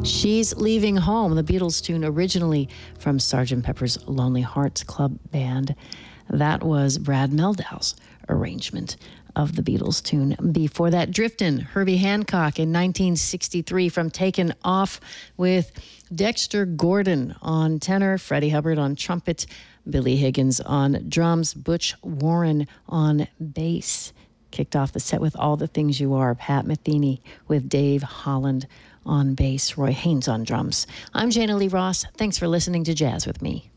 She's Leaving Home, the Beatles tune originally from Sgt. Pepper's Lonely Hearts Club Band. That was Brad Meldau's arrangement of the Beatles tune. Before that, Driftin', Herbie Hancock in 1963 from Taken Off, with Dexter Gordon on tenor, Freddie Hubbard on trumpet, Billy Higgins on drums, Butch Warren on bass. Kicked off the set with All the Things You Are, Pat Metheny with Dave Holland on bass, Roy Haynes on drums. I'm Jana Lee Ross. Thanks for listening to Jazz with Me.